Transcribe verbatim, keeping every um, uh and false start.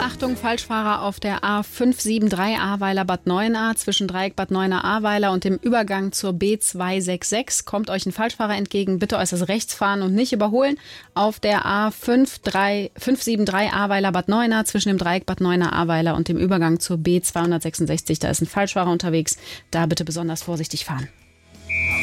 Achtung, Falschfahrer auf der A fünf sieben drei Ahrweiler-Bad Neuenahr zwischen Dreieck Bad Neuenahr-Ahrweiler und dem Übergang zur B zwei sechs sechs. Kommt euch ein Falschfahrer entgegen, bitte äußerst rechts fahren und nicht überholen. Auf der A fünf sieben drei Ahrweiler-Bad Neuenahr zwischen dem Dreieck Bad Neuenahr-Ahrweiler und dem Übergang zur B zweihundertsechsundsechzig. Da ist ein Falschfahrer unterwegs. Da bitte besonders vorsichtig fahren.